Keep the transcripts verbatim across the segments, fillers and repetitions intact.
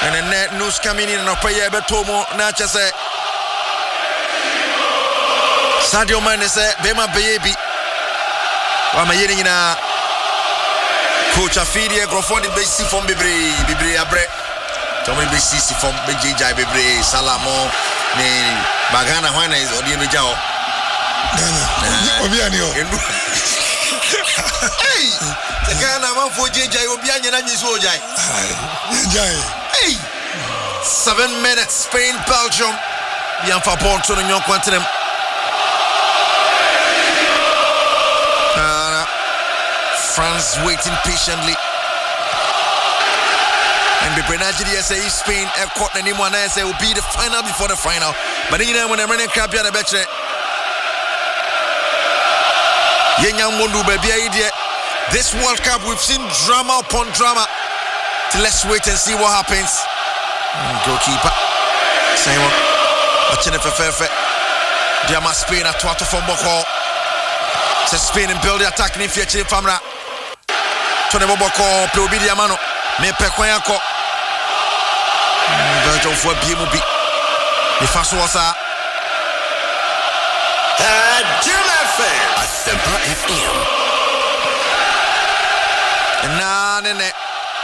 And the net news coming in and a prayer betomo Nachase Sadio Mane say Bema baby Wama yena Coach Afidi Grofond besi from Bibre Bibre abre Tommy besi from Bejija Bibre Salamo ne Bagana Hwana is Odi Bejao Obianio Hey the Ghana man for J J Obianya na nyiso Jai Jai Hey seven minutes Spain Belgium Bianfa Pont to the New Quantum France waiting patiently. And the Nigeria say Spain a caught anyone else will be the final before the final. But you know when I'm running crap the better. Yenya Mundu baby idea. This World Cup we've seen drama upon drama. So let's wait and see what happens. And goalkeeper Simon watching it for fair fair. Diama Spain at Twato from Boko. So Spain and build the attack in future famra. Tone Boboko, Peobi Diamano, me Pequayako. Belgium for B M B. The first was a Jim F M. A Semper F M. Nah, nene.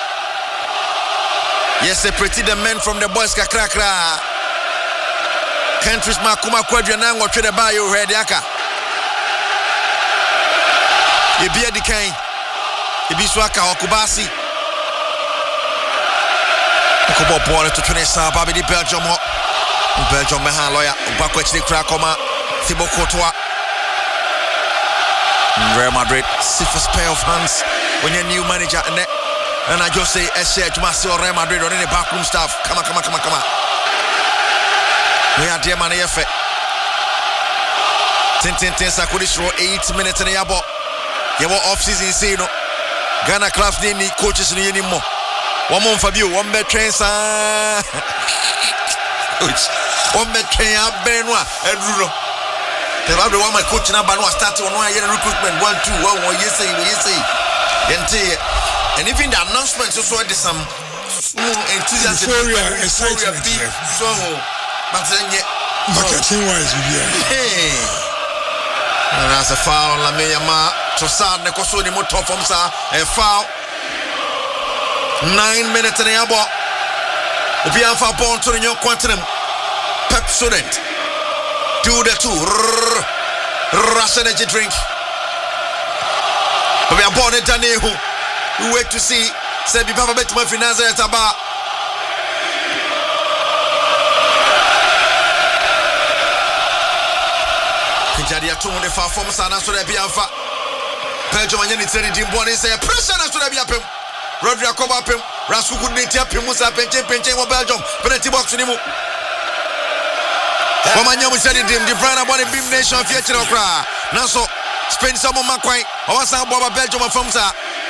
Yes, separate the men from the boys. Kakrakra. Countries Makuma Quadrian or Trade Bayo Rediaka. You be a decay. Ibiswaka Okubasi Kobo ball to Tunisa Babi di Belgium Belgium Mehan lawyer Bakwech di Krakoma Thibaut Courtois Real Madrid safest pair of hands when you're new manager and and I just say Eshe Jumasi or Real Madrid or any backroom staff come on come on come on come on we are dear man Efe ten ten ten Sakurish row eight minutes in the yabo you were off season see no Ghana clubs need coaches in anymore. One month for you, one bet train, sir. One bet train, Benoit, and Rulo. The other one, my coach and Banoit started on one year recruitment. One, two, one, one, yes, say, yes, say. And even the announcements also had some enthusiasm. Excitement. So, but then, yeah. Marketing wise, hey. And that's a foul, La Meyama. Trossard ne koso ni moto from sa a foul. Nine minutes in the abo. Obian fa bon to the new quantum. Pep student. Do the two. Rush energy drink. Obian bon et Danehu. We wait to see. Say be papa bet my finance at about. Pinjadia two on the far from Sana so that Bianfa. Belgium and Yenny Team Bonnie say a pressure as to be up him. Rodri Akoba him. Rasu could need to him. Musa Penche Penche Belgium. Penalty box in him. Wamanya we said him. The brand about the Beam Nation future okra. Now so Spain some Makwai. Our son Boba Belgium and Famsa.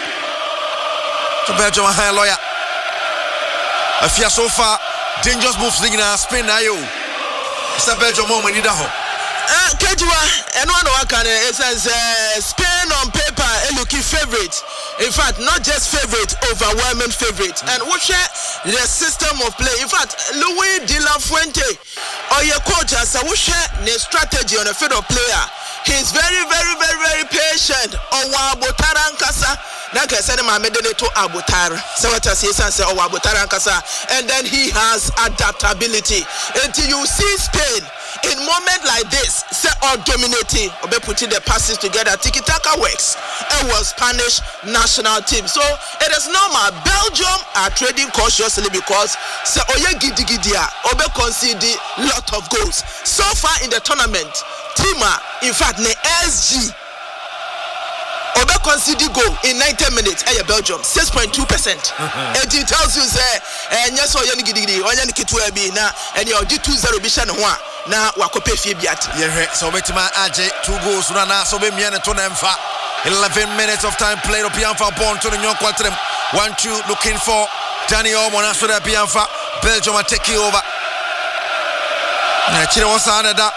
To Belgium a high lawyer. A fear so far. Dangerous moves in Spain now you. It's a Belgium moment in the home. Uh, Kejua, and one of can it says uh, Spain on paper a looking favorite. In fact, not just favorite, overwhelming favorite. And what share the system of play? In fact, Louis De La Fuente or your coach has a share the strategy on a field of player. He's very, very, very, very patient. On Wabotara Nkasa. Naka said my medene to Abutar. So what I say say oh Abutara Nkasa. And then he has adaptability. Until you see Spain in moment like this, say or dominating, or be putting the passes together, tiki taka works. It was Spanish national team. So it is normal. Belgium are trading cautiously because say oye gidi gidia, or be conceding lot of goals. So far in the tournament, Tima, in fact, ne S G Obe conceded goal in ninety minutes. Hey, Belgium six point two percent. And it tells you say, and yes, or yani gidi gidi, or yani kitu ebi na, and your G two zero bishan one. Na wakope fie biati. Yeah, so betima aje two goals na na so be miane to na mfa. eleven minutes of time played up Bianfa born to the new quatrium. one two looking for Danny Olmo na so that Bianfa Belgium are taking over. Na chire wasa na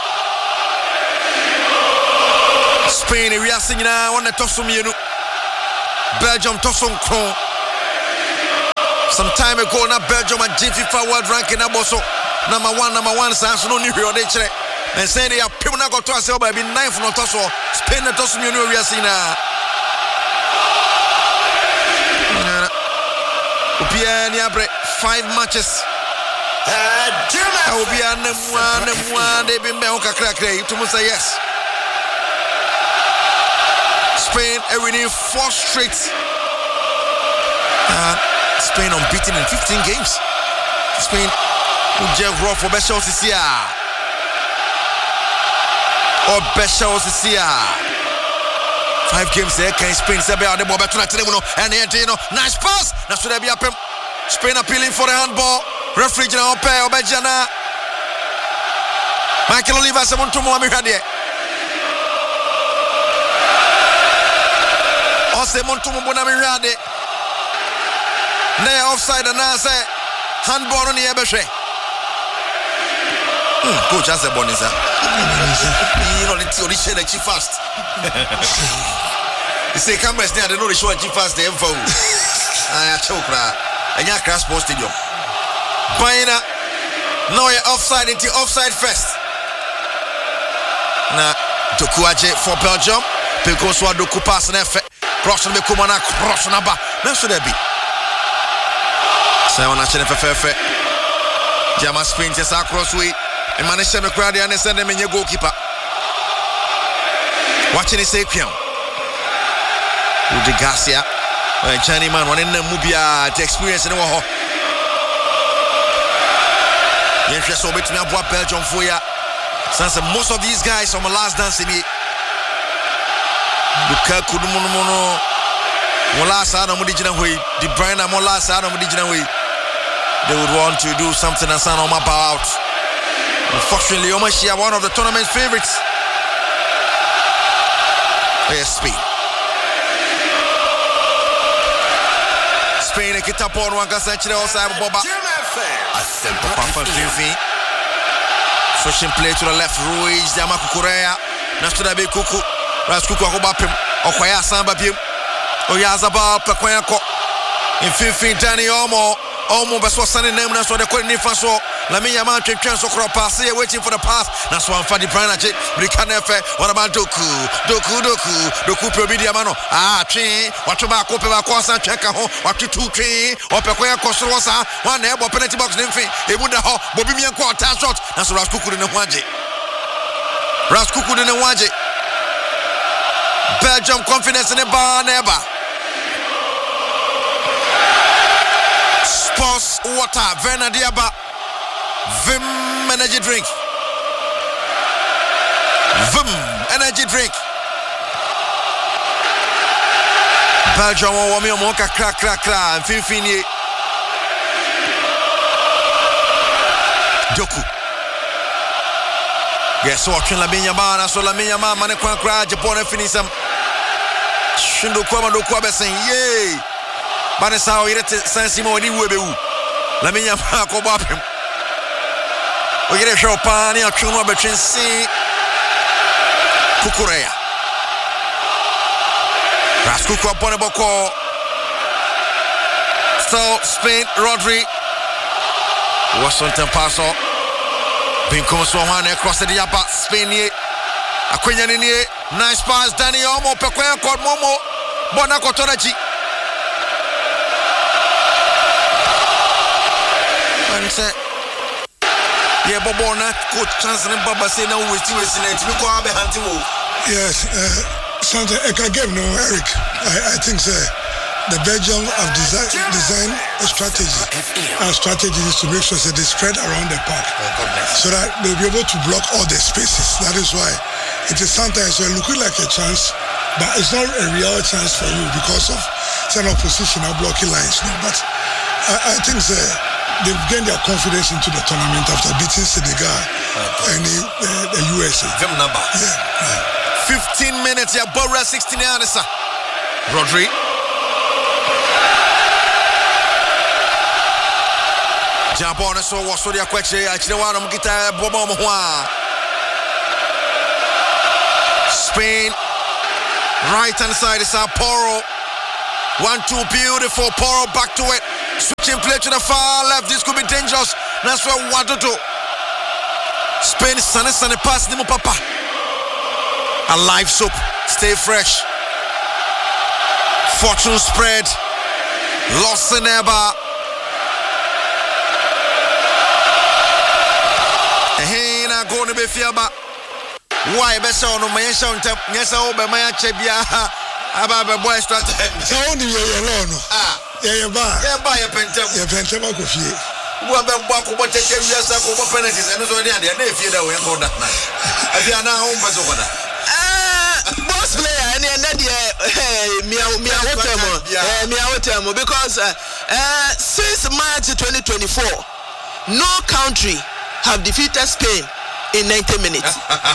Spain we are singing na one tosum yenu. Belgium tosum kron. some time ago na Belgium and G FIFA World Ranking aboso number one number one sans no ni hwe chere and say they are pim na go to ase oba bi ninth no to so Spain to so mi no wi ase na Obia ni abre five matches Obia na mwa na mwa de bi mbe ho kakra kra to say yes Spain are winning four straight uh, Spain unbeaten in fifteen games Spain Uje Raw for Beshel Sisia or Beshel Sisia five games there can Spain say be ade bo beto na tenemu no and e no nice pass na so there be apem Spain appealing for the handball referee na ope obejana Michael Oliver semonto mo amihade o semonto mo bona amihade na offside na say handball no ne e behwe Hmm, coach has a bonus. You know, let's only share the chief fast. You say, cameras there, they know the show chief fast, the info. I choke, and your crash post stadium. Baina, now you're offside into offside first. Now, Dokuaje for Belgium, because what Doku pass and effect, cross on the Kumana, cross on Abba. Now, should there be? So, I'm not sure if I Jama sprint is across way. And Manisha McCrady and send them in your goalkeeper. Watching this Aquion. Udi Garcia. And Chani man, one in the Mubia to experience in the war. Yes, so bet me about Belgium for ya. Since most of these guys on my last dance in it. Lukaku Mono Mola Sada Mudijana way. De Bruyne Mola Sada Mudijana way. They would want to do something and sound on my power out. Unfortunately, Omashia, one of the tournament's favorites. Yes, Spain. Spain, a kita por one can say outside Boba. Papa Fifi. Switching play to the left, Ruiz, Yamaku Korea. Nastuda be Kuku. Raskuku Akobapim. Okwaya Samba Pim. Oyazaba, Pakwayako. In Fifi, Danny Omo. Omo Baswa Sunny name, that's what they call it in Faso. Lamia man trip chance of crop pass here waiting for the pass. That's one for the Brian Ajit. Brikanefe. What about Doku? Doku, Doku, Doku Probidia Mano. Ah, train. What about Copa Cosa check a home? What to two train? Or Pequia Cosrosa. One air penalty box nymphy. It would have Bobby Mian quarter shot. That's Raskuku in the Waji. Raskuku in the Waji. Belgium confidence in the bar never. Sports water, Verna Diaba. Vim energy drink. Vim energy drink. Belgium wa mi omo ka kra kra kra mfimfini. Doku. Yes, watching la binya mana so la binya mana mane kwa kra Japan finisam. Shindo kwa mando kwa besen yay. Bane sao irete sensimo ni webewu. La binya ma ko bapem. We get a show pani a chuno between C Kukurea. Raskuku upon a boko. So Spain, Rodri. Washington Paso. Binkum Swaman across the Yapa, Spain ye. Aquinian in ye. Nice pass, Danny Omo, Pequia called Momo. Bonako Tonachi. And say yeah, Bobo na coach chance and Baba say now we still in it. We go be hunting. Yes, uh, something I can give no Eric. I, I think so. The Belgium have designed design a strategy. Our strategy is to make sure that they spread around the park, oh, so that they'll be able to block all the spaces. That is why it is sometimes uh, looking like a chance, but it's not a real chance for you because of some oppositional blocking lines. No, but I, I think so. They've gained their confidence into the tournament after beating Senegal okay. and the, the, the U S A. Them number. Yeah, yeah. fifteen minutes, yeah, Bora sixty-nine, sir. Rodri. Jabon, so what's the question? I don't want to get a bomb. Spain, right hand side is Poro. One, two, beautiful. Poro back to it. Switching play play to the far left. This could be dangerous. That's where Wadodo. Spain Sane Sane pass Nimo Papa. A live soap. Stay fresh. Fortune spread. Lost in ever. Hey, na go to be fiaba. Why be so no my sound tap. Yes, I obe my chebia. Aba be boy strategy. So only you alone. Ah. Yeah, you buy. Yeah, buy a pentem. Yeah, pentem ko fie. Wo be bwa ko bote che wiasa ko bo penalties eno so dey dey na efie da we ko da na. Afia na ho mpeso ko da. Boss player and then eh me me hotel eh me hotel because uh, uh, since March twenty twenty-four no country have defeated Spain in ninety minutes.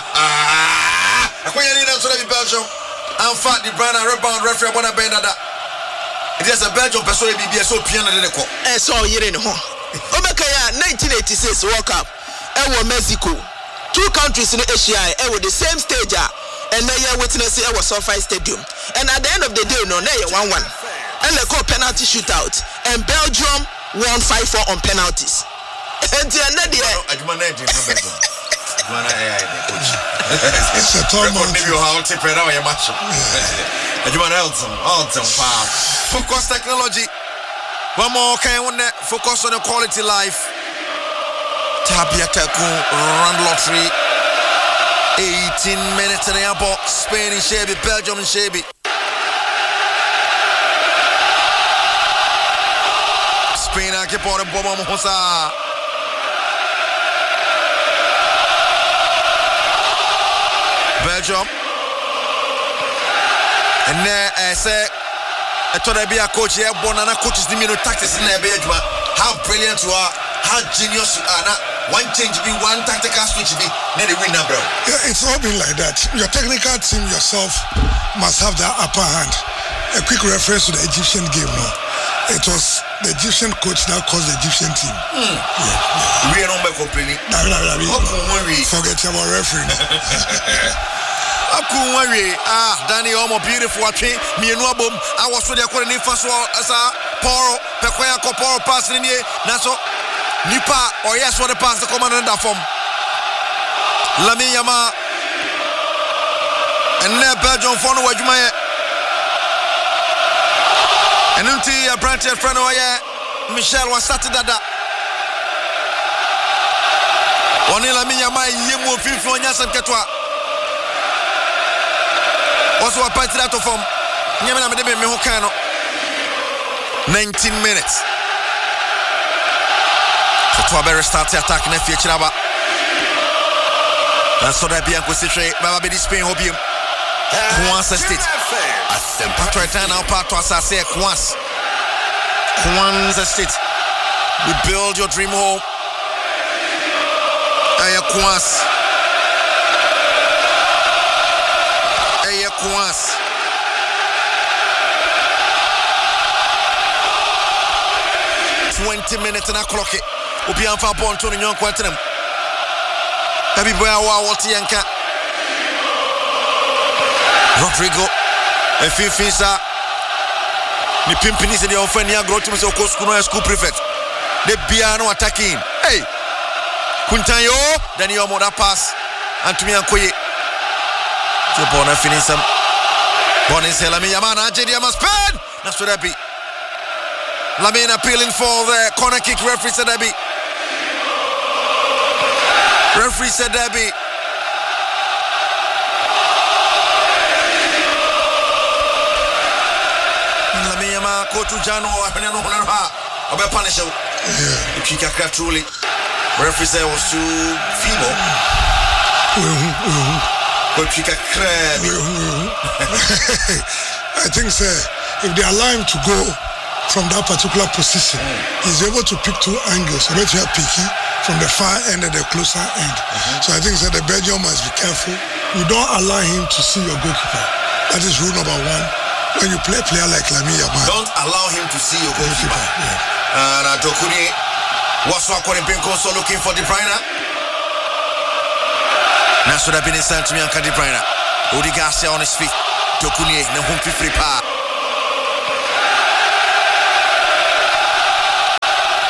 Akoya ni na so be Belgium and fact the brand and rebound referee bona bend that it is a Belgium person e bibia so piano de ko eh so yire ne ho Obekaya nineteen eighty-six World Cup e wo Mexico two countries in Asia e wo the same stage and now you're witnessing our SoFi Stadium. And at the end of the day, no, now you're one one. And they call penalty shootout. And Belgium won five four on penalties. And the end of the day, it's a tall man. Focus technology. One more kind of focus on the quality life. Tabia Tekun Run Lottery. eighteen minutes in the airport. Spain in Shabby, Belgium in Shabby. Spain a keep on the bomb Mosa. Belgium. And there I say I thought I'd be a coach here, born and a coach is the minute tactics in there, Belgium. How brilliant you are, how genius you are. Now, one change be one tactical switch be then they win now, bro. Yeah, it's all been like that. Your technical team yourself must have that upper hand. A quick reference to the Egyptian game now. It was the Egyptian coach that caused the Egyptian team. Mm. Yeah, yeah. We are not complaining. Nah, nah, nah, nah. Forget about refereeing. Ah, Danny Omo beautiful watching. Me no bom. I was with the calling first one as a Poro, Pequia Coporo passing in here. Naso Nipa or yes for the pass the commander that form. Lami Yama and then Belgium for no Wajumaya. And until a branch of friend Michelle was started that. One Lami Yama Yemu fifty on Yasan Ketwa. Also a party that from Yamana Medebe Mehokano. nineteen minutes. Twabere start the attack in the future. That's what I be and consider. Baba be this pain hobium. Kwanza state. Patro turn now patro asase Kwanza. Kwanza state. We build your dream home. Aya Kwanza. Aya Kwanza. Twenty minutes and a clock it. Upi anfa bon to nyon kwantem. Baby boy wa woti yanka. Rodrigo Efifisa. Ni pimpini se de ofani agro to so ko school no school prefect. The Biano attacking. Hey. Kuntanyo Daniel Moda pass Antumi Ankoye. So bona finish some. Bona Selami Yamana J D must spin. That's what that be. Lamine appealing for the corner kick. Referee said that be. Referee said that be. Lamine Yama go to Jano. Apena no hona ha. Obe punish you. The kick a truly. Referee said was too feeble. But kick a crab. I think sir, if they allow him to go from that particular position, mm. he's able to pick two angles. So let you have picky from the far end and the closer end. Mm-hmm. So I think that the Belgium must be careful. You don't allow him to see your goalkeeper. That is rule number one. When you play a player like Lamine Yamal, don't allow him to see your goalkeeper. Yeah. And uh, Tokuni was so looking for De Bruyne. Now should have been inside to me and De Bruyne. Odegaard on his feet. Tokuni no home free pa.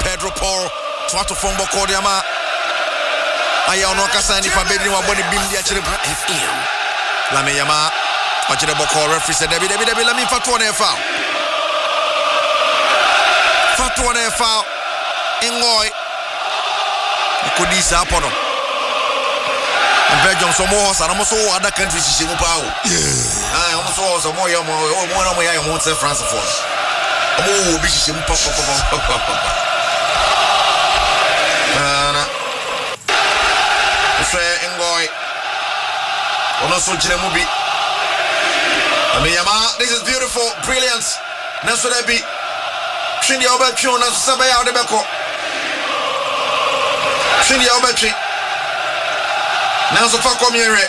Pedro Paul to from Bokodiama. I am not Cassani for bedding one body beam the actually F M. Lameyama, watching the Boko referee said, Debbie, Debbie, Debbie, let me for two and a foul. For two and a foul. Ingoy. Could this happen? Belgium some more, and almost all other countries is in power. Yeah. I almost saw some more, more, more, more, I won't say France for. Oh, Bishop Pop Pop Pop Pop. Fair Ingoy. On also Jimubi. I mean, this is beautiful, brilliance. That's what I be. Shindy Obertune, that's Sabaya de Beko. Shindy Obertune. Now so far come here.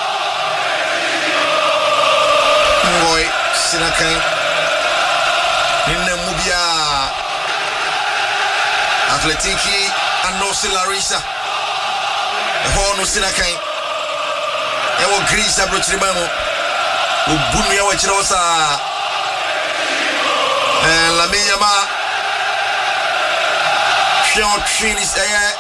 Boy, Sinakai. Inna Mubia. Atletiki and no Silarisa. The horn of Sinakai. Ewo Greece abrochibamo. Ubunya wachirosa. And Lamiyama. Short Trinis eh.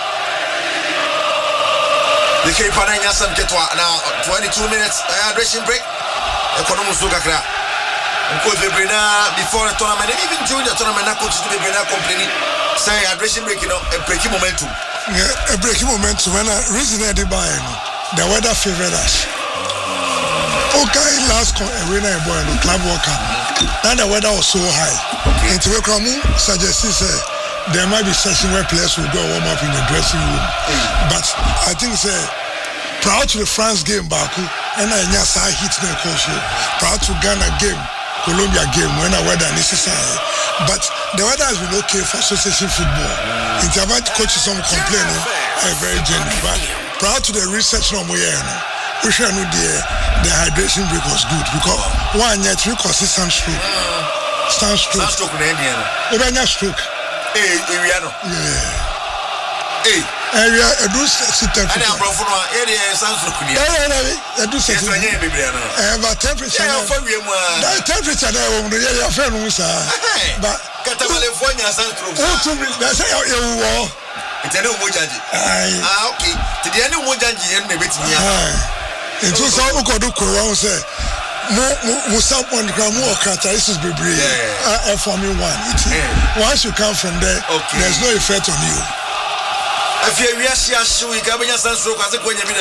The Cape Panania some get now twenty-two minutes uh, dressing break. Economus Lukakra. And Coach Brena before the tournament, even during the tournament, Coach Brena complaining, say a dressing break, you know, a breaking momentum. Yeah, a breaking momentum. When I reason I did buy the weather favored us. Okay, last arena boy no club World Cup. Now the weather was so high. Okay. And to Kramu suggested say there might be session where players will go warm up in the dressing room. Mm. But I think say proud to the France game Baku and I just hit the coach. Proud to Ghana game, Colombia game when the weather necessary. But the weather has been okay for association football. Mm. In terms of coaches some complaining, I'm very genuine. But proud to the research no more. We should know the the hydration break was good because one year three consistent stroke. Stand stroke. Stand stroke in India. Even a stroke. Hey, area no. Yeah. Hey. Area, I do sit temperature. I am from one area. Sounds like you. Yeah, I do sit temperature. Eh, but temperature. Yeah, for we mo. That temperature there, we dey area friend we say. But California sounds true. Oh, to me, that's how you war. It's a new mojaji. Ah, okay. To the new mojaji, you never bet me. It's also we could do Quran say. Mo mo someone gram more characteristics be brave. Uh, for me one. Once you come from there, okay. There's no effect on you. If you are here, show you can be a sandstroke as a queen.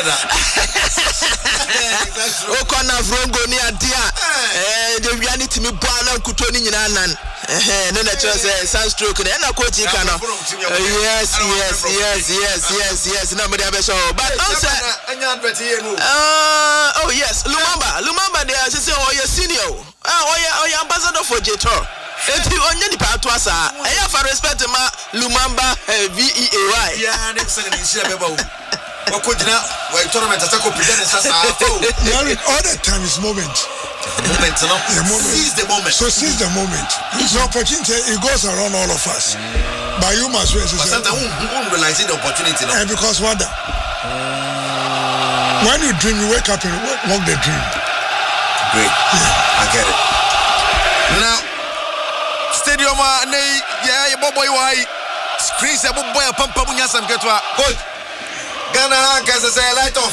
Oh, Connor Vrongo near dear. The reality me Bala Kutoni in Anan. And then I just say sunstroke and I quote you can. Yes, yes, yes, yes, yes, yes. Nobody ever saw. But also, uh, oh, yes, Lumamba, Lumamba, they are saying, oh, you're senior. Oh, you're ambassador for J T O R. And you only the part was I have a respect to my Lumamba V E A Y. Yeah, I'm saying this year. What could you now? Why tournament as a competitor? All the time is moment. Moment, no? The moment. Seize the moment. So seize the moment. It's an opportunity. It goes around all of us. But you must realize. But sometimes we won't realize the opportunity. No? And because what? The, when you dream, you wake up and walk the dream. Great. Yeah. I get it. Now, stadium, yeah, your boy, why? Screens, a boy, a pump, pump, and some get what? Good. Ghana, can say light off.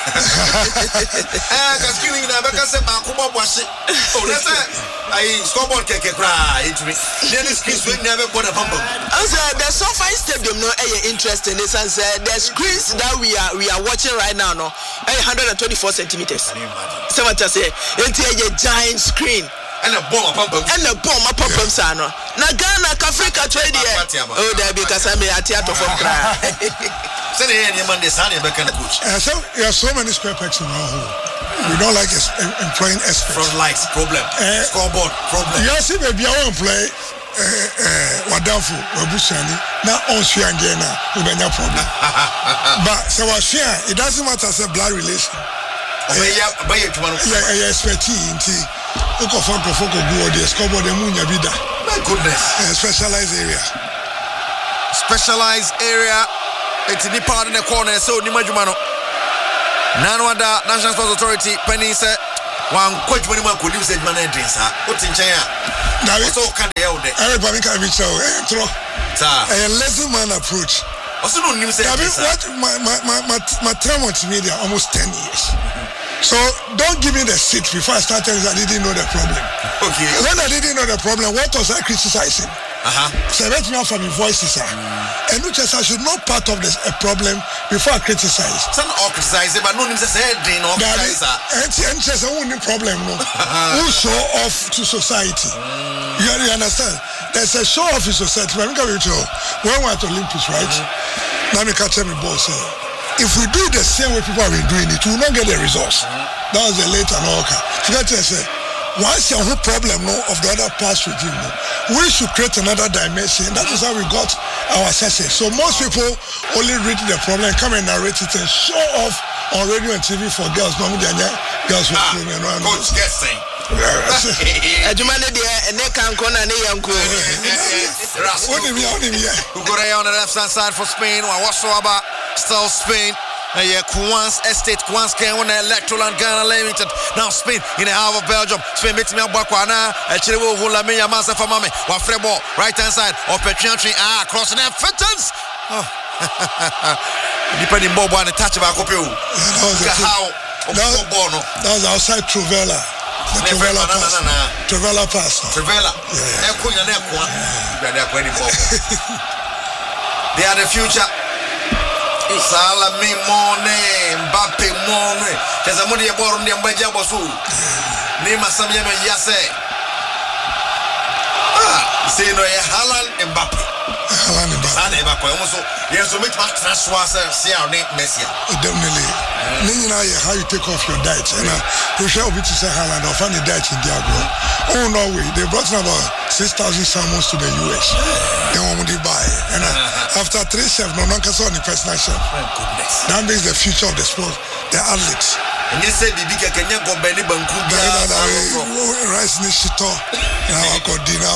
Ah, because killing the because of Makuba was it. Oh, that's it. I scoreboard can cry into me. Then the screens will never put a pump. Also, the SoFi Stadium, no, interesting. This and said the screens that we are we are watching right now, no, one hundred twenty-four centimeters. So what I say, it's a giant screen. And a bomb, a pump, and a bomb, a pump, Sano. Nagana, Africa, trade here. Oh, there because I'm a theater from cry. Send any Monday, Sunday, back and coach. So, there are so many square pegs in our home. We don't like employing experts. Front lights, problem. Uh, Scoreboard, problem. You see, maybe I won't play Wadafu, Wabushani, now on Shiangena, we have no problem. But, so I share, it doesn't matter as a blood relation. Yeah, expertise. Oko foko foko go the scoreboard the munya bida. My goodness. A specialized area. Specialized area. It's the part in the corner. So ni majumano. Nanwada National Sports Authority. Penny said One coach when man could use man drinks. What's in China? Now it's all kind of out there. Everybody can be so. Throw. A lesson man approach. Also, no news. What my my my my my term on media almost ten years. So don't give me the seat before I started. I didn't know the problem. Okay. When I didn't know the problem, what was I criticizing? Uh-huh. So let me know from your voices, sir. Mm. And which is I should know part of this a problem before I criticize. Some all criticize, but no names said they no criticize. And and just a only problem, no. Who show off to society? Mm. You, you understand? There's a show off in society. When we go to when we're at Olympics, right? Mm. Now me catch me boss. If we do it the same way people have been doing it, we will not get the results. Mm-hmm. That was the late and all. Forget to say, once you have a problem no, of the other past regime, no, we should create another dimension. That is how we got our success. So most people only read the problem, come and narrate it and show off on radio and T V for girls. No, girls who ah, you know, coach guessing. Ajumane dia ene kanko na ne yanko. What do you mean? Who got on the left hand side for Spain? What's about still Spain? Uh, yeah, Kwan's Estate, Kwan's came on the electoral and Ghana Limited. Now Spain in the half of Belgium. Spain meets me up Bakwana. Chile will la meya masa for mame. Wafre ball, right hand side. Or Petriantry. Ah, crossing there. Fittens. Oh. Depending Bobo and the touch of Akopio. That was outside Truvella. The Truvella pass. Truvella pass. Truvella. They are the future. Salami Mone, Mbappe Mone. There's a money about the Mbaja Bosu. Name of some Yemen Yase. Ah, say no, Haaland Mbappe. Haaland Mbappe. Mbappe. Also, there's a bit of transfer. See our name, Messi. Definitely. You know how you take off your diet. And you shall be to say Haaland or find a diet in Diagro. Oh, no way. They brought about six thousand salmons to the U S. They want to buy. And uh, after three chefs, no one can see the personal chef. My goodness. That means the future of the sport, the athletes. And you said, Bibi, can you go Benny Banku? Rice Nishito. Now I got dinner.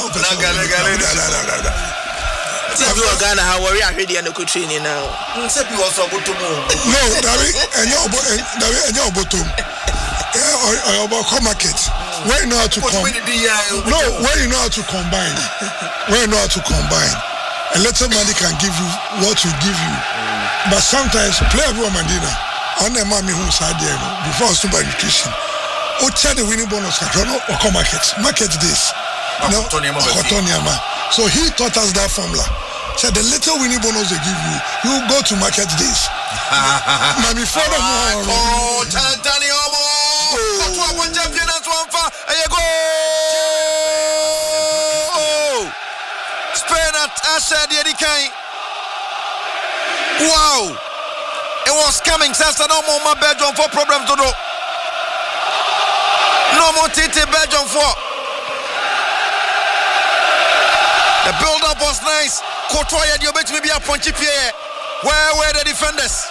Every Ghana, how are you already in the country now? Except you also go to move. No, David, and you're bottom. Or about market. Where you know how to combine. No, where you know how to combine. Where you know how to combine. A little money can give you what will give you. But sometimes, play a woman dinner. On the mommy who's out there before super nutrition. Or tell the winning bonus can or come market. Market this. No, so he taught us that formula. Said the little winning bonus they give you, you go to market this. Mommy, follow more. Oh, Tantani Omo. One champion and one for. There you go. Spain at Asha Diedikai. Wow. It was coming. Sasa no more my Belgium for problems to do. No more T T Belgium for. The build-up was nice. Courtois, you bet me be a punchy here. Where were the defenders?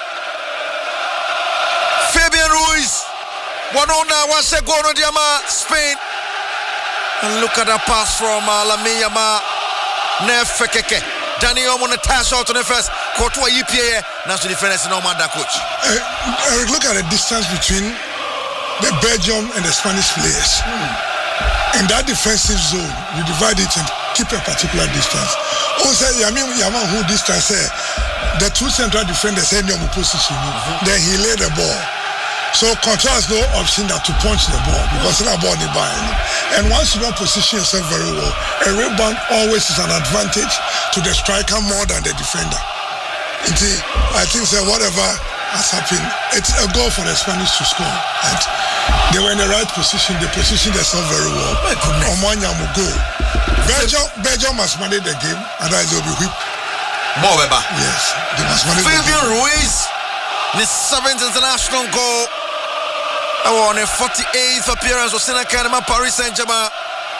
Fabian Ruiz. One on now, one second on Diama, Spain. And look at that pass from uh, Lamine Yamal. Nefekeke. Danny Omo on the task out on the first. Courtois, you play. Now the defenders no man that coach. Uh, Eric, look at the distance between the Belgium and the Spanish players. Hmm. In that defensive zone, you divide it and keep a particular distance. Also, I mean, Yaman who distance eh, the two central defenders in your position. Mm-hmm. Then he laid the ball. So control has no option that to punch the ball because that ball is buying. And once you don't position yourself very well, a rebound always is an advantage to the striker more than the defender. Indeed, I think that whatever has happened, it's a goal for the Spanish to score. And they were in the right position. They positioned themselves very well. My goodness. Omanya will go. Belgium, Belgium must manage the game, otherwise they'll be whipped. More Weber. Yes, they must manage Fabian the game. Ruiz, his seventh international goal. Oh, on a forty-eighth appearance of Seneca and Paris Saint-Germain.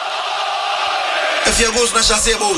If you go to Nashasebo.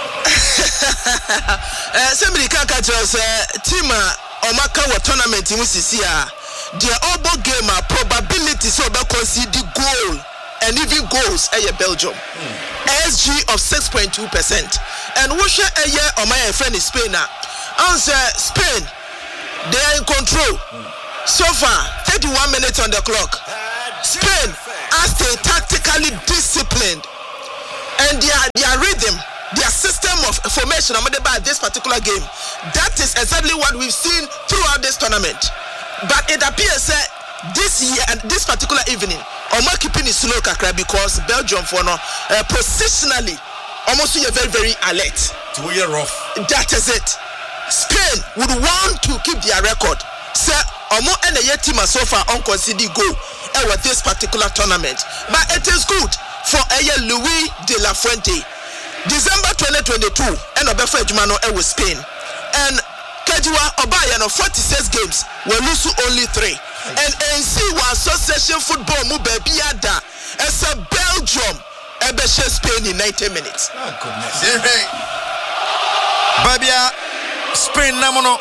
Somebody can catch us, Tima Omaka tournament in Sisia. The all game probability so that concede the goal and even goals at Belgium. Mm. S G of six point two percent. And what shall a year on my friend in Spain now? Answer Spain. They are in control. Mm. So far, thirty-one minutes on the clock. Spain are still tactically disciplined, and their their rhythm, their system of formation about this particular game, that is exactly what we've seen throughout this tournament. But it appears that this year and this particular evening, Omar keeping is slow kakra because Belgium for no uh, positionally almost very very alert. To be rough. That is it. Spain would want to keep their record. Say Omo and the team so far unconceded goal with this particular tournament. But it is good for a Louis de la Fuente. December twenty twenty-two and Obefa Jumano with Spain. And Kajua Obayano forty-six games will lose only three. And N C was Association Football Mubebiada as a Belgium Ebeshe Spain in ninety minutes. Oh goodness. Yeah, Babia Spain namono.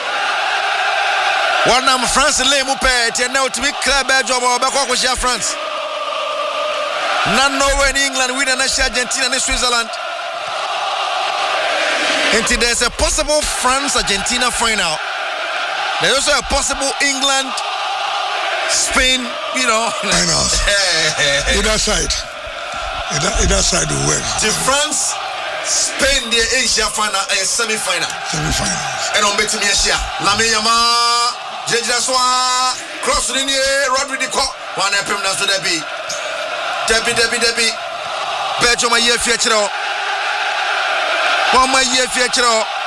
One nam France le mu pet and now to be club Belgium or Bakosia France. None Norway in England with Argentina and Switzerland. Until there's a possible France-Argentina final. There's also a possible England, Spain, you know. Finals. Either side. Either, either side will work. The France, Spain, the Asia final, a semi-final. Semi-finals. And on betting Asia. Lamine Yamal, Jeji Aswa, cross the air, Rodri Dico, one F M Naso Debbie. Debbie, Debbie, Debbie. Belgium a year future. One more year future.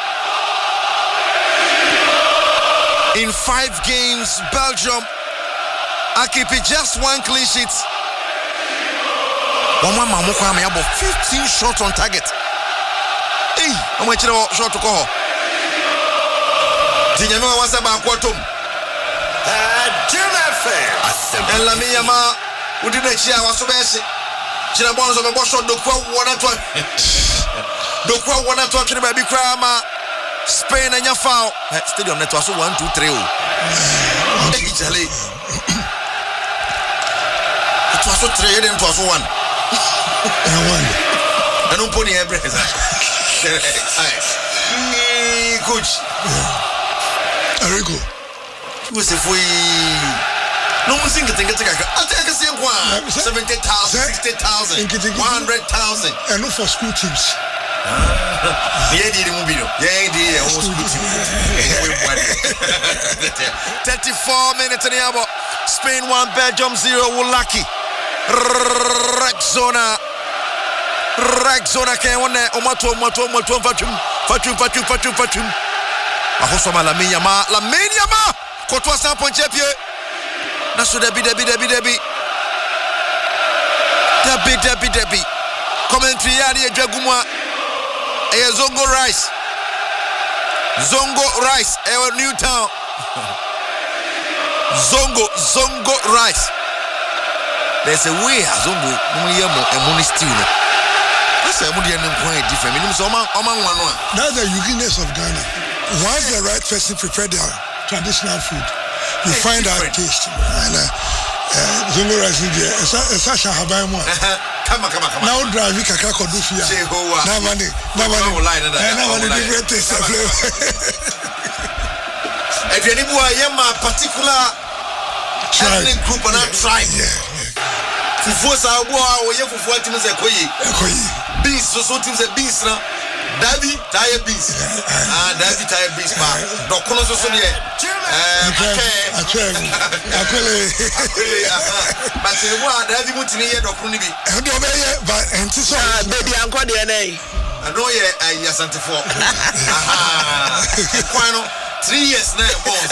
In five games, Belgium are keeping just one clean sheet. One more Mamuka may have fifteen shots on target. Hey, I'm waiting for shot to call. Dinyama was about Quatum. And Lamine Yamal, who didn't cheer was so bad. Chinabons of a boss on the quote one at one. The crowd wanna talk to the baby crama. Spain and your foul. Stadium net was one, two, three. Italy. It was so three, then it was one. And one. I don't put the air breath. Coach. Arigo. Was if we no one think it. I think I say one. Seventy thousand, sixty thousand, one hundred thousand. And not for school teams. Yeah, the movie. Yeah, the whole school team. thirty-four minutes in the hour. Spain one, Belgium zero. Lucky. Rexona. Rexona can one there. Omato, Omato, Omato, Fatum, Fatum, Fatum, Fatum, Fatum. Ahosoma Lamine Yamal, Lamine Yamal. Courtois sans point champion. Nasu Debi, Debi, Debi, Debi. Debi, Debi, Debi. Commentary Yadi Jagumwa. A Zongo Rice. Zongo Rice. A New Town. Zongo, Zongo Rice. There's a way Zongo Muyamo and Monistino. That's a Mudian quite different. That's the uniqueness of Ghana. Once the right person prepare their traditional food, you it's find different. That taste. And uh, Zongo Rice is such a Habaimo. Come on, come on, come on. Now drive Kaka Kodufia. Now money. Now money. Now money. Different taste of flavor. If you need a particular ethnic group or not tribe. Yeah. Fufu sa abo a oye fufu atimi se koyi. Koyi. Beans so so teams a beans na. Davi tire beans. Ah, Davi tire beans ma. Dokono so so de. Eh, okay. Akwe. Akole. But se wo Davi mutini ye dokono ni bi. E do be ye ba enti so. Ah, baby anko de na yi. Ano ye ayi asante fo. Aha. Kwano three years now, boss.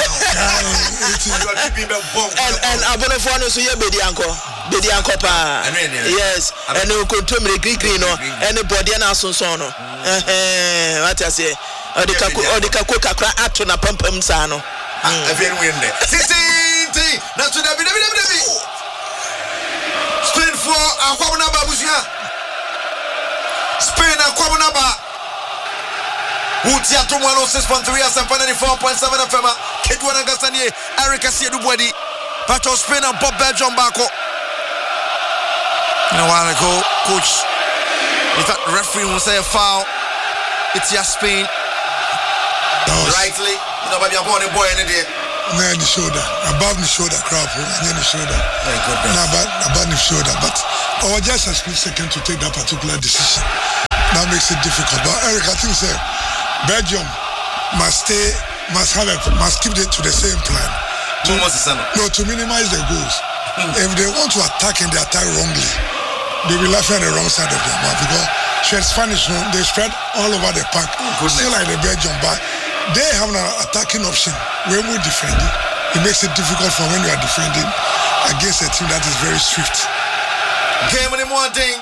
And and Abonefo no so ye bedi anko. Bedi anko pa. Yes. And you could tell me green green no. Anybody na asonson no. Eh, what I say? Odika odika ko kakra ato na pampam sa no. Ah, very win there. Titi, na to David David David. Spain for akwabuna babusia. Spain akwabuna ba. Utia to one oh six point three and ninety-four point seven F M. Kedwana Gasanie, Eric Asiedu Bwadi. Pato Spain and Bob Belgium Bako. And a while ago, coach, if that referee will say a foul, it's your Spain. Rightly, you know, but you're born a boy in the day. near the shoulder, above the shoulder, crap, near the shoulder. My goodness. Not above, above the shoulder, but I was just a split second to take that particular decision. That makes it difficult. But Eric, I think say Belgium must stay, must have a, must keep it to the same plan. To, no, to minimize the goals. If they want to attack and they attack wrongly, they will laugh on the wrong side of their mouth because Spanish, they spread all over the park. Oh, still like the Belgium, but they have an attacking option. When we defend it, it makes it difficult for when you are defending against a team that is very swift. Game in the morning.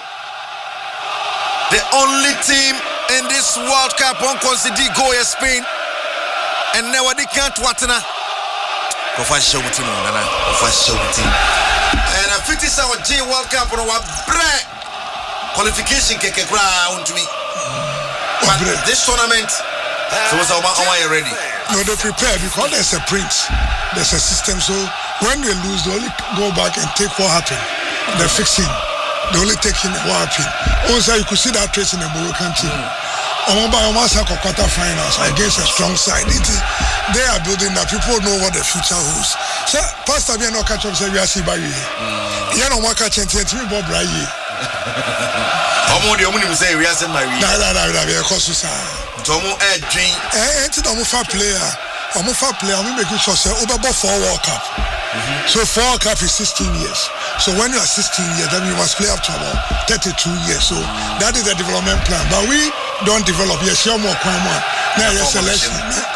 The only team in this World Cup on consider go is Spain, and now they can't watana. Go for show team, Nana. Go for show team. And a fifty hour J World Cup on our bread qualification keke ground to me. But this tournament, so was our our ready. No, they prepare because there's a print, there's a system. So when they lose, they only go back and take what happened. They're fixing. They only take in what happened. Also, you could see that trace in the Moroccan team. Omba Omasa quarter finals against a strong side. It, they are building that. People know what the future holds. So, Pastor Bien no catch up say we are see by you. You know what catch and me Bob Rai. Omo de omo ni say we are see by you. Na na na na be cause sa. Tomo e dream. Eh, enti omo fa player. Omo fa player, omo make sure say Oba for World Cup. Mm-hmm. So for World Cup is sixteen years. So when you are sixteen years, then you must play up to about thirty-two years. So mm-hmm. that is the development plan. But we don't develop. Yes, you're more common. Now your selection.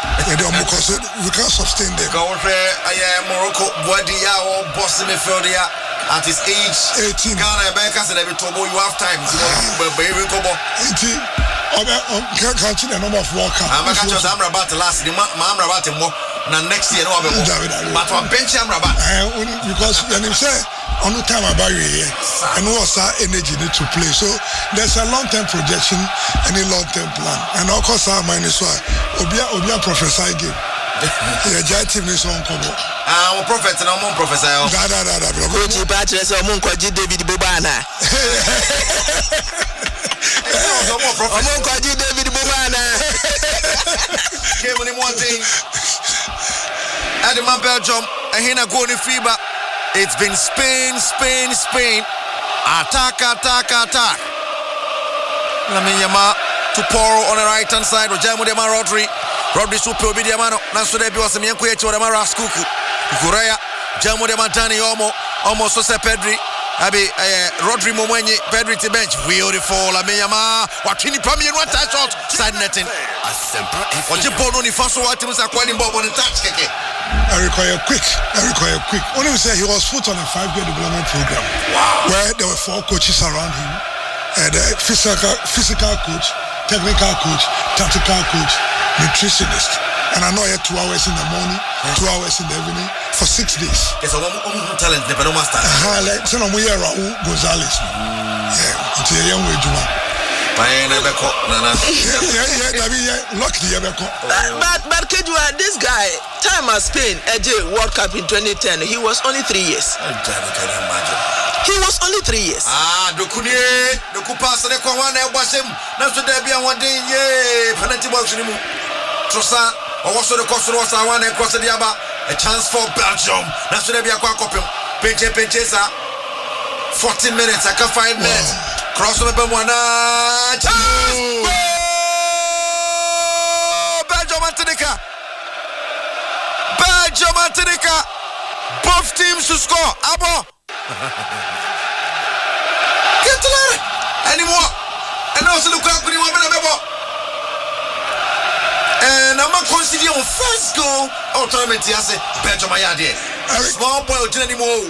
We can't sustain them. Go Morocco, Boadia or Boston Midfielder at his age eighteen. Ghana America said every Togo you have time. Baby Kobo. eighteen. Can't count the number of World Cup. I'm catch us Amrabat last. The Amrabat more. Now next year, no, but on bench Amrabat. Because when you say on the time about you here, and what's our energy need to play. So there's a long-term projection and a long-term plan. And of course, our mind is why Obia Obia professor again. Yeah, giant team is on cover. I'm a prophet and I'm a professor. Da da da da. Coach Patrice Omunkoji David Bobana. Omunkoji David Bobana. Came on in one thing. Adama Belgium, and here go in FIBA. It's been Spain, Spain, Spain. Attack, attack, attack. Lamine Yamal to Poro on the right hand side. Rojamu de Rodri. Rodri super Obidiamano. Naso de Biwas Mianko Echo de Maraskuku. Kukureya. Jamu de Mantani Omo. Almost so se Pedri. Abi Rodri Momwenye. Pedri to bench. Beautiful. Lamine Yamal. Watching Pami and one touch shot. Side netting. What you put on the first one to Sakwani Bob on the touch keke. I require quick. I require quick. Only we say he was put on a five-year development program. Wow. Where there were four coaches around him. And a physical, physical coach, technical coach, tactical coach, nutritionist. And I know he had two hours in the morning, yes. two hours in the evening for six days. Yes, I want talent. Never know master. Ah, like some of we are Raul Gonzalez. Yeah, it's a young way, Juma. But but but Kejua, this guy, time at Spain, A J World Cup in twenty ten, he was only three years. I can imagine. He was only three years. Ah, Dokunie, Doku pass the Kwawana Washim, Nasu Debia one day, yay, penalty box in him. Trosa, or what's the cost of I want to cross the Yaba, a chance for Belgium. Nasu Debia Quakopim, Pinche Pinchesa, forty minutes, I can five minutes. Cross over one. Belgium Antinica. Belgium Antinica. Both teams to score. Abo. Get to learn anymore. And also look up when you want to be. And I'm not considering first goal. Oh, tournament. Yes, Belgium. I had it. Small boy. Anymore.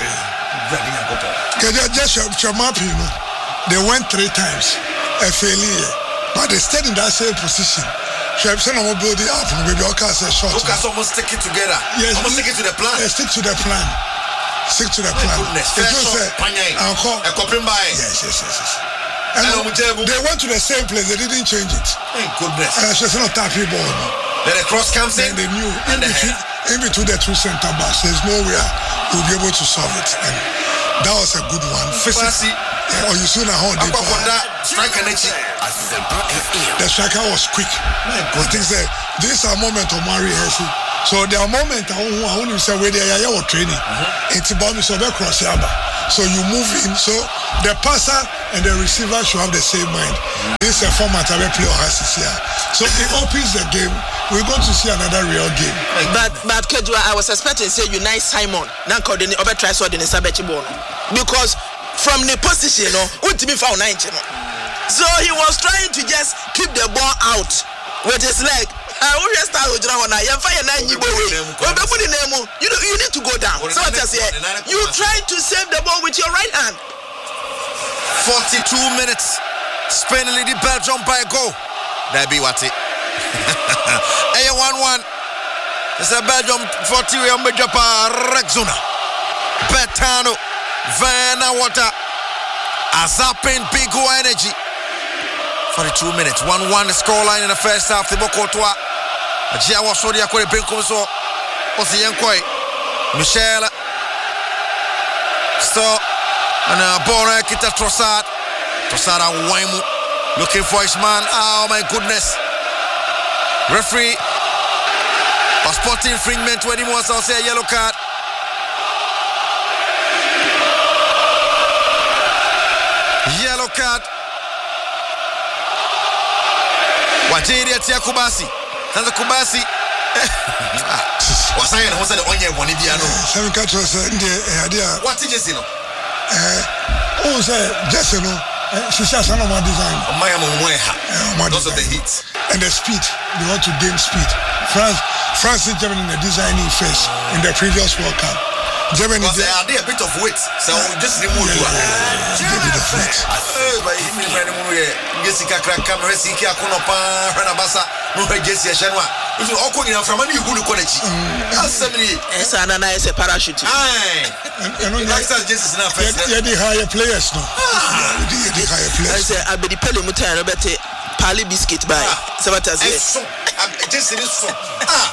Just your map, you know. They went three times, a failure, but they stayed in that same position. So I'm saying I'm going to build it up, maybe I'll cast a shot. Look at almost stick it together. Yes, almost stick it to the plan. Yes, stick to the plan. Stick to the plan. Goodness, first shot, Panyai, a coping by. Yes, yes, yes, yes. And they went to the same place, they didn't change it. Thank goodness. And it's just not tapping ball. Then the cross comes in. And they knew, in, between, in between the two center backs, there's no way we'll be able to solve it. And that was a good one. Physically. Yeah, or you soon at home. Striker The striker was quick. I think that this is a moment of Mari Hesse. So there are moments I want to say where they are training. It's about so be cross yaba. So you move in. So the passer and the receiver should have the same mind. This is a format I will play or has here. So it opens the game. We're going to see another real game. But but Kedua, I was expecting say Unite Simon. Now could the other try so the Sabechi Bono. Because from the position, no, ultimate foul nineteen. So he was trying to just keep the ball out with his leg. I will start with Drahona. You fire nine you you you need to go down. So what I say, you try to save the ball with your right hand. forty-two minutes. Spain lead Belgium by a goal. There be what it. A one one. It's a Belgium forty we on Japa Rexona. Betano. Vanna Water. Azapin big go energy. forty-two minutes. one one the scoreline in the first half. The Bokotoa. Ajia was so dia kore benko so. Osi yankoi. Michel. So and uh Bona Kita Trossard. Trossard and Waimu looking for his man. Oh my goodness. Referee. A sporting infringement when he wants to say a yellow card. Yellow card. Wajeria tia Kubasi. Sasa Kubasi. Wasaya na hosa de onye boni bia no. Seven catches ndi idea. What did you see no? Eh, oh say just no. She says no more design. Maya Mweha. Those are the hits. And the speed. They want to gain speed. France France is Germany in the designing first in the previous World Cup. Germany they are there a bit of weight. So just remove you. Give it the flex. Eh, but if you remember we Jessica crack camera siki akuno pa hana basa no Jessica Shanwa. If you okoni na from you go to college. Assembly. Esa na na ese parachute. Aye. And on next Jessica na first. Yeah, the higher players no. The higher players. I say abedi pele mutan robete Pali biscuit by. Sabata say. Jessica is so. Ah.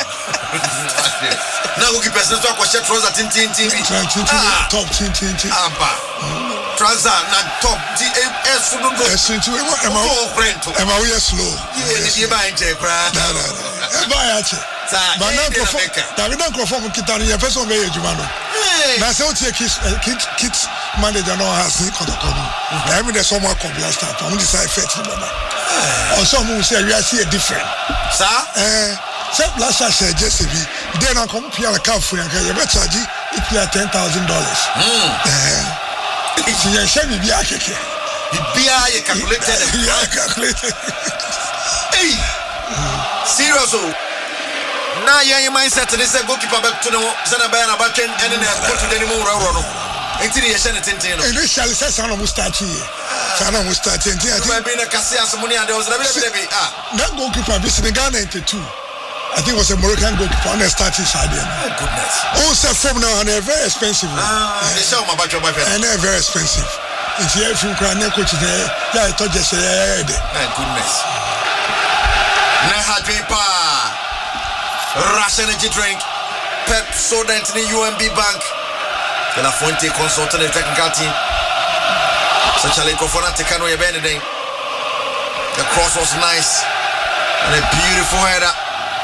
Now we keep person to question trouser tin tin tin. Top tin tin tin. Aba. Trouser na top di e so do do. Eso tu e ma e ma we slow. Yeah, ni ba nje kra. Na na. E ba ya che. Ba na ko fo. Ta bi na ko fo mu kitani ye person be ejuma no. Na se o tie kit kit manager no has ni kotokono. Na me dey some come blast up. I'm decide fit ni baba. Or some who say we are see a different. Sir? Eh so last year said just be then I come here account for you you better charge it be ten thousand dollars. Mm. Eh. If you share me be akeke. Be a calculated. Yeah, calculated. Hey. Serious oh. Now your mindset to this goalkeeper back to the Zanabana back and then go to the anymore no. Until you share it in ten. Initially say sana mu start here. Sana mu start here. I think be na kasi asomuni and there was be ah. That goalkeeper be in Ghana ninety-two. I think it was a Moroccan goalkeeper on the starting side. Oh goodness. Oh, so from now and they're very expensive. Ah, they show my back your boyfriend. And they're very expensive. If you have from Crown coach there, yeah, I thought just say my goodness. Neha Drepa. Rush energy drink. Pep soda into the U M B Bank. De La Fuente consultant the technical team. Such a late for not taking away anything. The cross was nice. And a beautiful header.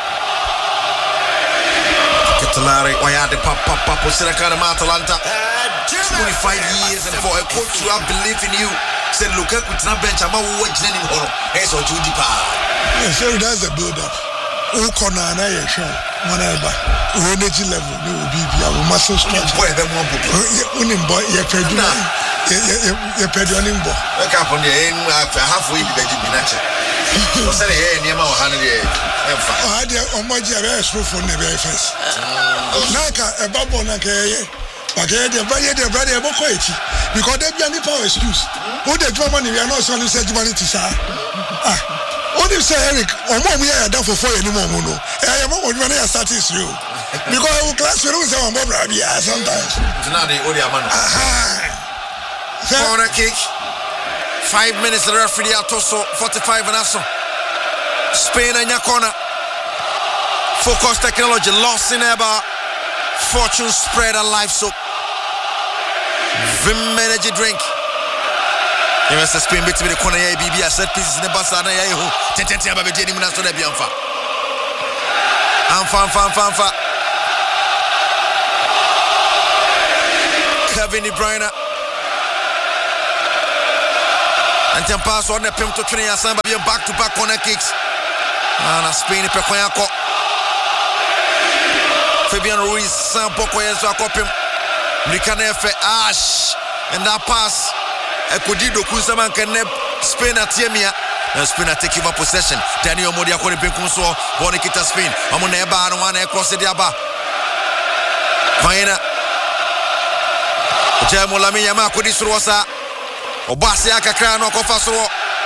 Ketelare, Wayade, Papa, Papa, Sinakana, Atalanta. twenty-five years, and for a coach to have belief in you, said, look at what's not bench. I'm not watching anymore. Hey, so Judy Pa. Yes, sir, that's a build up. Oh, Conan, I assure whatever energy level, you will be our muscle structure. Boy, them one book. Unim boy, you're peddling. You're peddling boy. Look up on the end after halfway, the veggie be natural. What's that here near my hundred years? I had on my Java for never first. Naka, a bubble, Naka, but they're very, they're very able because they've been any power excuse. Who the drama, we are not so said money to say. Ah, what do you say, Eric? Or more, we are done for four anymore. I am more when I start is you because I will class you say, I'm more sometimes. Now the Odia man. Aha. Corner kick. Five minutes, the referee Atoso, forty-five and Asso. Spain and your corner. Focus technology, lost in Eba. Fortune spread and life soap. Vim energy drink. You must Spain bit with the corner, A B B. I said pieces in the bus. And I ten ten ten about the Jenny Minaso de Bianfa. Fan, fan, fan, fan. Kevin De Bruyne. And then pass on the pimp to train and be a back-to-back corner kicks. And a Spain Pequayako. Fabian Ruiz, Sam Pocoyes, Akopim. Mikanefe, Ash. And that pass. Ekodido Kusaman Kaneb, Spain at Yemia. And Spain are taking over possession. Daniel Modia Koni Pinkunso, Bonikita Spain. Amuneba and one across the Diaba. Faina. Jamulami Yama Kodisrosa. Obasi Akakra no Kofasro.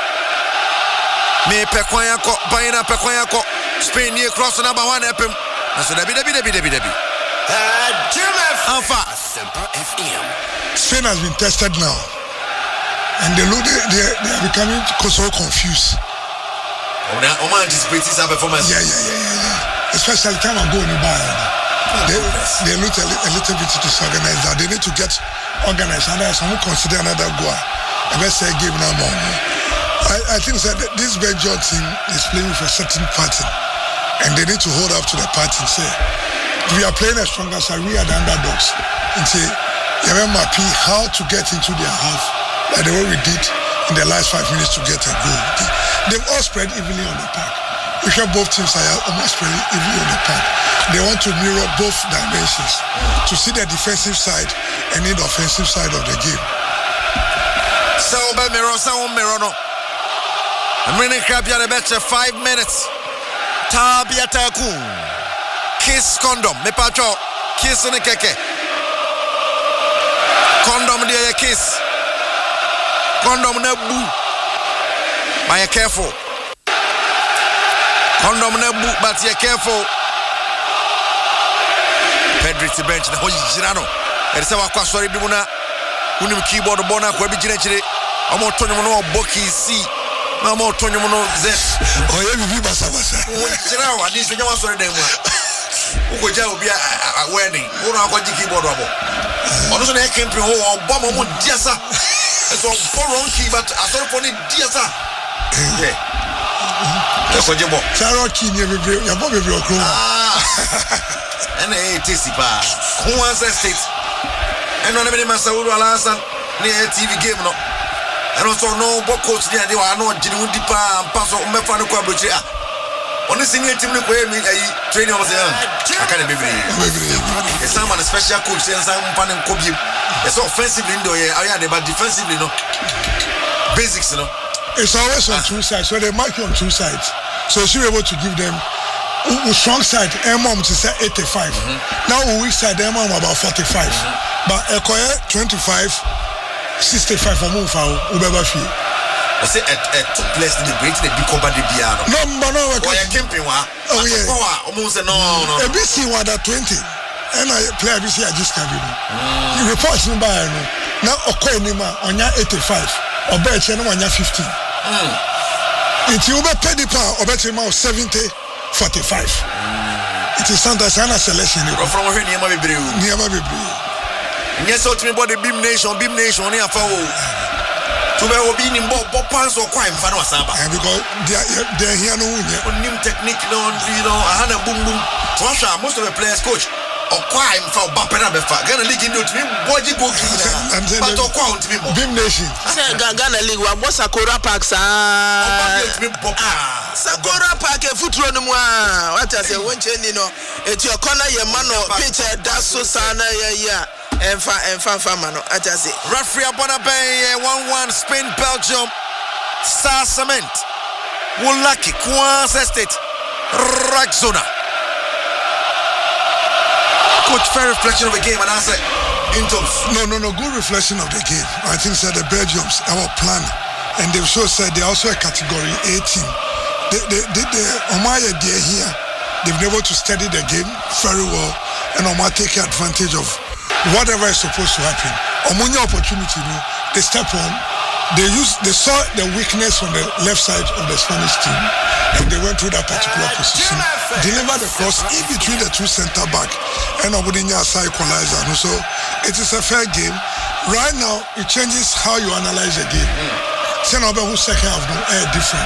Me Pequayako, Baina Pequayako. Spain near cross number one epim. And so Debbie Debbie Debbie Debbie Debbie. Alpha. Spain has been tested now. And they look, they, they, they are becoming so confused. Oh, now, Oman anticipates our performance. Yeah, yeah, yeah, yeah, yeah. Especially time I'm going to buy. They, they look a, a little bit disorganized. Now they need to get organized. And there's some who consider another goal. I best say give now more. I, I think that this Belgian team is playing with a certain pattern. And they need to hold up to the pattern. Say, we are playing as strong as we are the underdogs. And say, you remember how to get into their half. Like the way we did in the last five minutes to get a goal. They, they've all spread evenly on the park. We have both teams are almost spread evenly on the park. They want to mirror both dimensions to see the defensive side and the offensive side of the game. Sound mirror, sound mirror, no. I'm running crap here. The better five minutes. Tabia Takun. Kiss condom. Me pacho. Kiss on the keke. Condom there, kiss. Condom na bu. But you're careful. Condom na bu, but you're careful. Pedri to bench na hoji jirano. Eri se wakwa sorry bi muna. Unim keyboard bona kwa bi jina chire. Amo tonyo mo boki si. Na amo tonyo mo z. Oye bi basa basa. Jirao adi so nyama sorry dem. Uko ja obi a wedding. Uno akwaji keyboard abo. Ono so na kempi ho obo mo diasa. So foreign key, but I saw for it, dear sir. Yeah. That's what you want. Sarah Key, you're probably your crew. And a tasty bar. Who wants that state? And on the minute, Masauru Alasan near T V game. No, and also no book coach near the one, no genuine deeper and pass on Mefano Quabucha. On the senior team, look where me training was young. I can't be a someone, a special coach, and some fun and Kobe. It's offensively indoor, yeah, but defensively, no. Basics, you know. It's always on two sides, so they mark you on two sides. So you're able to give them a strong side, M M to say eighty-five. Mm-hmm. Now, weak side, M M about forty-five. Mm-hmm. But Ekoye, twenty-five, sixty-five for Mufa, Ubeba Fee. I say at two place in the break, the big company piano. No, but no, I can't camping one. Oh, yeah. Almost no, no. A B C one at twenty. And I play A B C, I just can't be. You report me by now, Okoye Nima on your eighty-five, or bet you on your fifty. It's you bet penny pound, or bet you about seventy, forty-five. It is Santa Sana selection. From here, near my baby. Near my baby. Yes, so to me about the Beam Nation, Beam Nation, near Fowl. To be obeying in Bob Pants or crime, Fano Saba. Because they're here no new technique, you know, a hundred boom boom. Russia, most of the players coach. Or crime for Bapera Befa. Ghana League in to me, Boji Goki. But or count me more. Beam Nation. Ghana League, what Sakura Park, Sakura Park, a foot run. What I say, one chain, you know, it's your corner, your man or picture, that's so sana, yeah, and fa and fan famano. I just say, referee Bonabay, one one Spain, Belgium, Star Cement, Wulaki, Kwan's Estate, Raxona. Coach, fair reflection of the game, and I said, in terms. No, no, no, good reflection of the game. I think that the Belgians, our plan, and they've also said they're also a category A team. They, they, they, they, Omaya, they're here. They've been able to study the game very well, and Omaya take advantage of whatever is supposed to happen. Omunya opportunity, they step on. They use, they saw the weakness on the left side of the Spanish team, and they went through that particular position, delivered the cross in between the two center back, and Obudinya side equalizer. So it is a fair game. Right now, it changes how you analyze the game. Send over who second half no air different.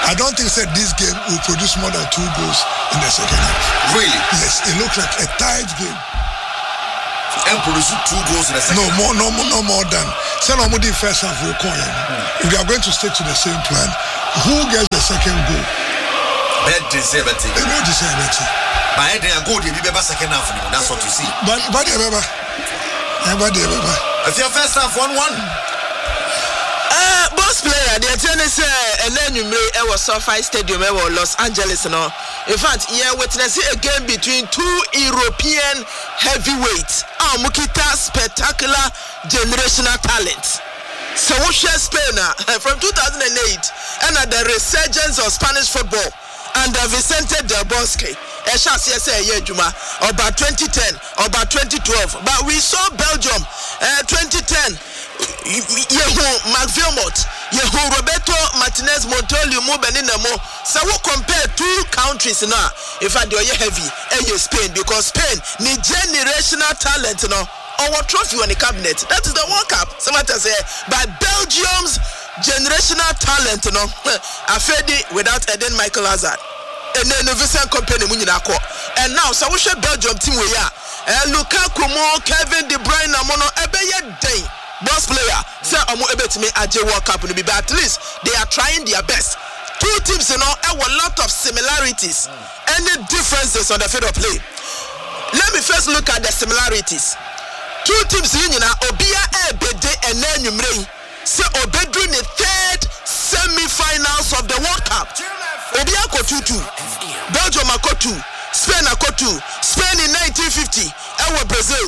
I don't think that this game will produce more than two goals in the second half. Really? Yes, it looks like a tight game. And produce two goals in the second no half? More, no more, no more than. Say no more the first half will call mm. If they are going to stick to the same plan, who gets the second goal? Bad deserve it. They don't deserve it. But I didn't go to the second half. That's what you see. But, but, but, but, but, but, if your first half one one. Uh, boss player, the tennis, and then you may ever SoFi Stadium, ever Los Angeles, no. In fact, yeah, witnessing a game between two European heavyweights. Ah, Mukita spectacular generational talent. So we share Spain uh, from two thousand eight, and at the resurgence of Spanish football under Vicente Del Bosque. Esha say yeah Juma about twenty ten, about twenty twelve, but we saw Belgium uh, twenty ten. Yehu McVilmot, Yehu Roberto Martinez Montoliu Mubeninamo. So we compare two countries now. In fact, they are heavy, and Spain, because Spain need generational talent, you know. Our trophy on the cabinet. That is the World Cup. Somebody say, but Belgium's generational talent, you know. I fed it without Eden Michael Hazard. And then the Vincent Company Muninako. And now, so we should Belgium team we are. And Lukaku Mo, Kevin De Bruyne, Mono, Ebeye Day. Boss player, say I'm able to make a J World Cup, but at least they are trying their best. Two teams, you know, have a lot of similarities. Any differences on the field of play? Let me first look at the similarities. Two teams, you know, Obia Ebede and Nenumre, say Obedru in the third semi-finals of the World Cup. Obia ko two two, Belgium ko two, Spain ko two, Spain in nineteen fifty, and Brazil.